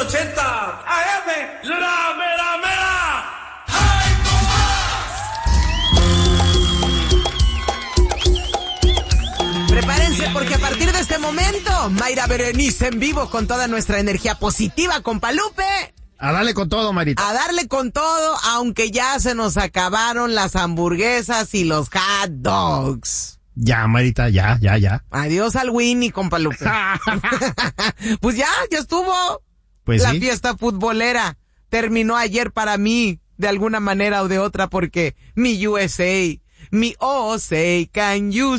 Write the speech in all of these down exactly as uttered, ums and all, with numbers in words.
ochenta A M, la mera mera. Prepárense porque a partir de este momento, Mayra Berenice en vivo con toda nuestra energía positiva, compa Lupe. A darle con todo, Marita. A darle con todo, aunque ya se nos acabaron las hamburguesas y los hot dogs. Ya, Marita, ya, ya, ya. Adiós al Winnie, compa Lupe. Pues ya, ya estuvo. Pues la sí. fiesta futbolera terminó ayer para mí, de alguna manera o de otra, porque mi U S A, mi O S A, can you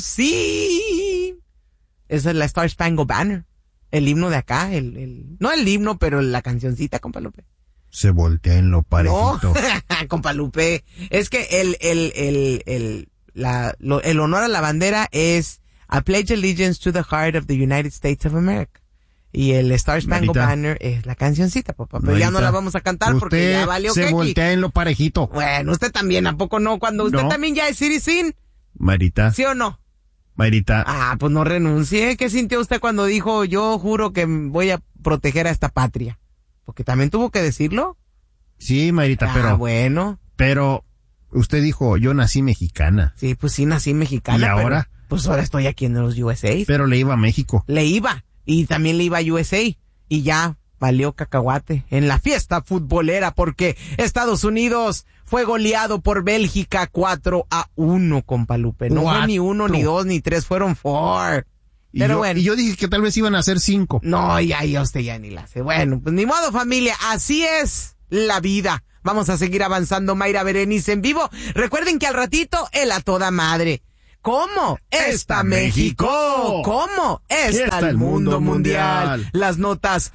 see? Esa es la Star Spangled Banner. El himno de acá, el, el, no el himno, pero la cancioncita, compa Lupe. Se voltea en lo parejito. No, compa Lupe. Es que el, el, el, el, la, lo, el honor a la bandera es I pledge allegiance to the heart of the United States of America. Y el Star Spangled Marita. Banner es la cancioncita, papá. Pero Marita, ya no la vamos a cantar porque usted ya valió se quequi. voltea en lo parejito. Bueno, usted también, ¿a poco no? Cuando usted No. también ya es citizen, Marita, ¿sí o no? Marita, Ah, pues no renuncie. ¿Qué sintió usted cuando dijo, yo juro que voy a proteger a esta patria? Porque también tuvo que decirlo. sí, Marita, Ah, pero, bueno. pero, usted dijo, yo nací mexicana, Sí, pues sí, nací mexicana. ¿Y pero, ahora? pues ahora estoy aquí en los U S A. pero le iba a México. Le iba. Y también le iba a U S A. Y ya valió cacahuate en la fiesta futbolera porque Estados Unidos fue goleado por Bélgica cuatro a uno, compa Lupe. No fue ni uno, ni dos, ni tres, fueron four. Y Pero yo, bueno. y yo dije que tal vez iban a ser cinco. No, ya, ya usted ya ni la hace. Bueno, pues ni modo, familia, así es la vida. Vamos a seguir avanzando, Mayra Berenice en vivo. Recuerden que al ratito, el a toda madre. ¿Cómo está México? ¿Cómo está el mundo mundial? Las notas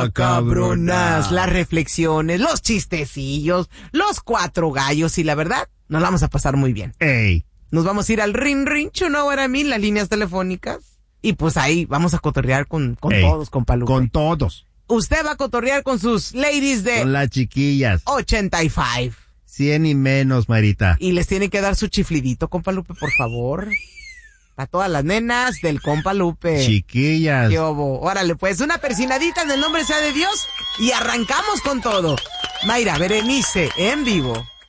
macabronas, las reflexiones, los chistecillos, los cuatro gallos y la verdad, nos vamos a pasar muy bien. Ey, Nos vamos a ir al ring ring, you know what I mean, las líneas telefónicas. Y pues ahí vamos a cotorrear con, con ey, todos, compa Lupe. con todos, Usted va a cotorrear con sus ladies de con las chiquillas, ochenta y cinco. cien y menos, Marita. Y les tiene que dar su chiflidito, compa Lupe, por favor. A todas las nenas del compa Lupe. Chiquillas. ¿Qué obo? Órale, pues, una persinadita en el nombre sea de Dios y arrancamos con todo. Mayra Berenice, en vivo.